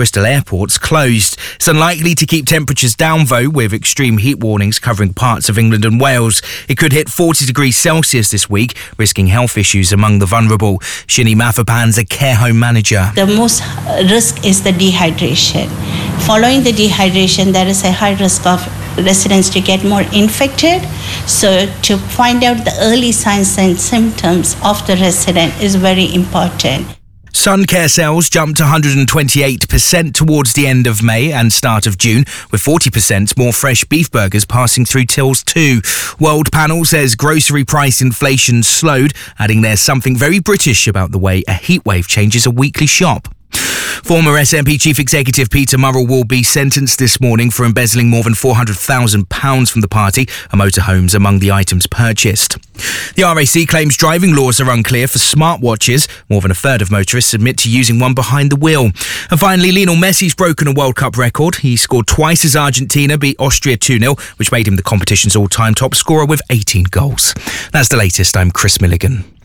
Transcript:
Bristol Airport's closed. It's unlikely to keep temperatures down, though, with extreme heat warnings covering parts of England and Wales. It could hit 40 degrees Celsius this week, risking health issues among the vulnerable. Shini Mathapan's a care home manager. The most risk is the dehydration. Following the dehydration, there is a high risk of residents to get more infected. So to find out the early signs and symptoms of the resident is very important. Sun Care sales jumped 128% towards the end of May and start of June, with 40% more fresh beef burgers passing through tills too. World Panel says grocery price inflation slowed, adding there's something very British about the way a heatwave changes a weekly shop. Former SNP Chief Executive Peter Murrell will be sentenced this morning for embezzling more than £400,000 from the party and motorhomes among the items purchased. The RAC claims driving laws are unclear for smartwatches. More than a third of motorists admit to using one behind the wheel. And finally, Lionel Messi's broken a World Cup record. He scored twice as Argentina beat Austria 2-0, which made him the competition's all-time top scorer with 18 goals. That's the latest. I'm Chris Milligan.